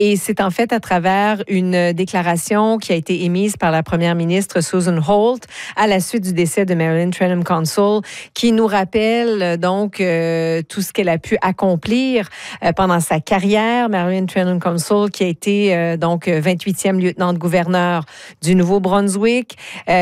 Et c'est en fait à travers une déclaration qui a été émise par la première ministre Susan Holt à la suite du décès de Marilyn Trenholm Consall qui nous rappelle donc tout ce qu'elle a pu accomplir pendant sa carrière. Marilyn Trenholm Consall qui a été donc 28e lieutenant-gouverneur du Nouveau-Brunswick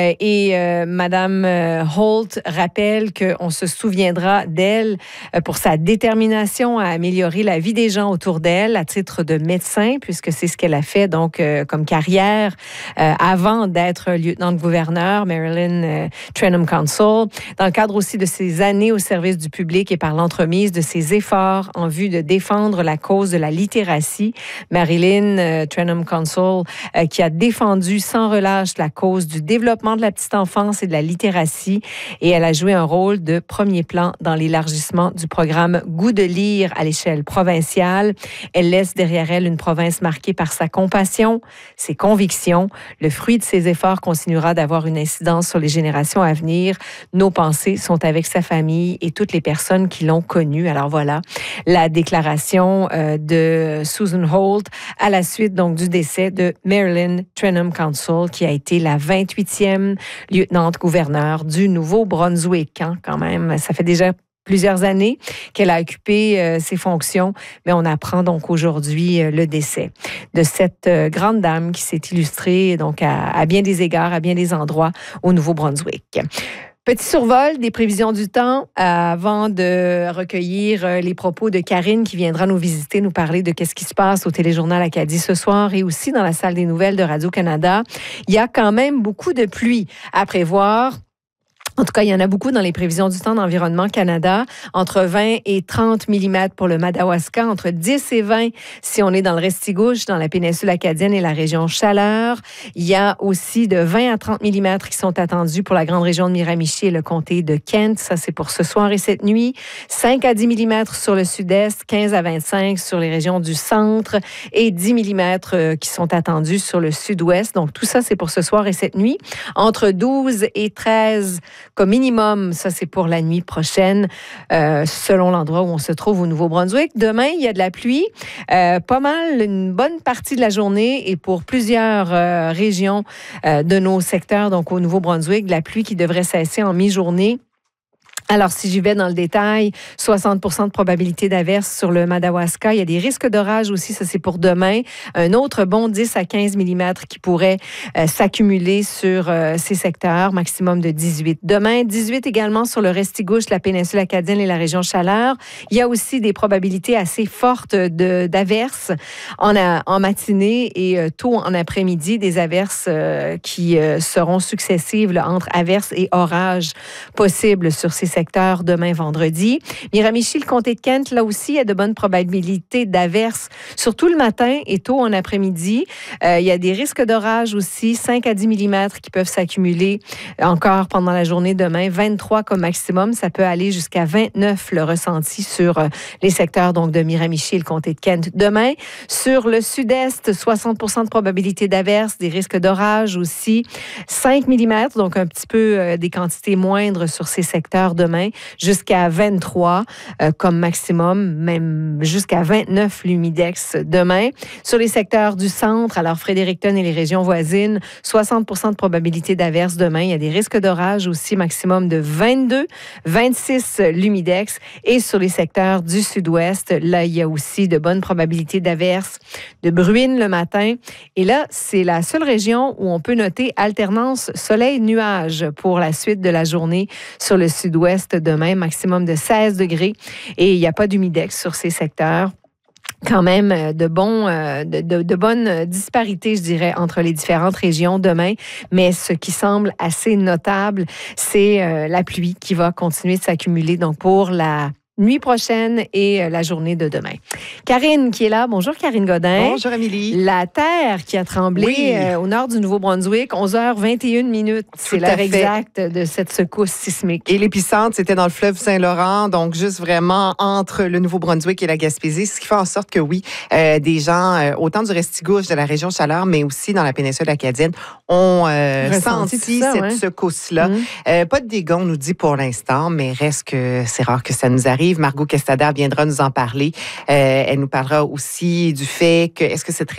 et Madame Holt rappelle qu'on se souviendra d'elle pour sa détermination à améliorer la vie des gens autour d'elle à titre de médecin, puisque c'est ce qu'elle a fait donc comme carrière avant d'être lieutenant-gouverneur, Marilyn Trenholm Consall, dans le cadre aussi de ses années au service du public et par l'entremise de ses efforts en vue de défendre la cause de la littératie. Marilyn Trenholm Consall qui a défendu sans relâche la cause du développement de la petite enfance et de la littératie, et elle a joué un rôle de premier plan dans l'élargissement du programme Goût de lire à l'échelle provinciale. Elle laisse derrière elle une province marquée par sa compassion, ses convictions. Le fruit de ses efforts continuera d'avoir une incidence sur les générations à venir. Nos pensées sont avec sa famille et toutes les personnes qui l'ont connue. Alors voilà la déclaration de Susan Holt à la suite donc du décès de Marilyn Trenholm Consall, qui a été la 28e lieutenant-gouverneur du Nouveau-Brunswick. Quand même, ça fait déjà plusieurs années qu'elle a occupé ses fonctions, mais on apprend donc aujourd'hui le décès de cette grande dame qui s'est illustrée donc à bien des égards, à bien des endroits au Nouveau-Brunswick. Petit survol des prévisions du temps avant de recueillir les propos de Karine qui viendra nous visiter, nous parler de qu'est-ce qui se passe au Téléjournal Acadie ce soir et aussi dans la salle des nouvelles de Radio-Canada. Il y a quand même beaucoup de pluie à prévoir. En tout cas, il y en a beaucoup dans les prévisions du temps d'Environnement Canada, entre 20 et 30 mm pour le Madawaska, entre 10 et 20 si on est dans le Restigouche, dans la péninsule acadienne et la région Chaleur. Il y a aussi de 20 à 30 mm qui sont attendus pour la grande région de Miramichi et le comté de Kent. Ça, c'est pour ce soir et cette nuit. 5 à 10 mm sur le sud-est, 15 à 25 sur les régions du centre et 10 mm qui sont attendus sur le sud-ouest. Donc, tout ça, c'est pour ce soir et cette nuit. Entre 12 et 13 comme minimum, ça c'est pour la nuit prochaine, selon l'endroit où on se trouve au Nouveau-Brunswick. Demain, il y a de la pluie, pas mal, une bonne partie de la journée et pour plusieurs régions de nos secteurs, donc au Nouveau-Brunswick, de la pluie qui devrait cesser en mi-journée. Alors, si j'y vais dans le détail, 60 % de probabilité d'averse sur le Madawaska. Il y a des risques d'orage aussi, ça c'est pour demain. Un autre bon 10 à 15 mm qui pourrait s'accumuler sur ces secteurs, maximum de 18. Demain, 18 également sur le Restigouche, la péninsule acadienne et la région Chaleur. Il y a aussi des probabilités assez fortes d'averses en matinée et tôt en après-midi, des averses qui seront successives là, entre averses et orages possibles sur ces secteurs demain vendredi. Miramichi, le comté de Kent, là aussi, il y a de bonnes probabilités d'averses, surtout le matin et tôt en après-midi. Il y a des risques d'orage aussi, 5 à 10 mm qui peuvent s'accumuler encore pendant la journée demain. 23 comme maximum, ça peut aller jusqu'à 29 le ressenti sur les secteurs donc de Miramichi et le comté de Kent. Demain, sur le sud-est, 60 % de probabilité d'averses, des risques d'orage aussi, 5 mm, donc un petit peu des quantités moindres sur ces secteurs demain, jusqu'à 23 comme maximum, même jusqu'à 29 l'humidex demain. Sur les secteurs du centre, alors Fredericton et les régions voisines, 60 % de probabilité d'averse demain. Il y a des risques d'orage aussi, maximum de 22, 26 l'humidex. Et sur les secteurs du sud-ouest, là, il y a aussi de bonnes probabilités d'averse, de bruine le matin. Et là, c'est la seule région où on peut noter alternance soleil-nuage pour la suite de la journée sur le sud-ouest demain, maximum de 16 degrés. Et il n'y a pas d'humidex sur ces secteurs. Quand même de bonnes disparités, je dirais, entre les différentes régions demain. Mais ce qui semble assez notable, c'est la pluie qui va continuer de s'accumuler donc pour la nuit prochaine et la journée de demain. Karine qui est là. Bonjour Karine Godin. Bonjour Amélie. La terre qui a tremblé au nord du Nouveau-Brunswick, 11h21. C'est l'heure exacte de cette secousse sismique. Et l'épicentre, c'était dans le fleuve Saint-Laurent, donc juste vraiment entre le Nouveau-Brunswick et la Gaspésie, ce qui fait en sorte que oui, des gens, autant du Restigouche, de la région Chaleur, mais aussi dans la péninsule acadienne, ont Ressenti senti tout ça, cette ouais. secousse-là. Pas de dégâts, on nous dit pour l'instant, mais reste que c'est rare que ça nous arrive. Margot Questada viendra nous en parler. Elle nous parlera aussi du fait que, est-ce que cette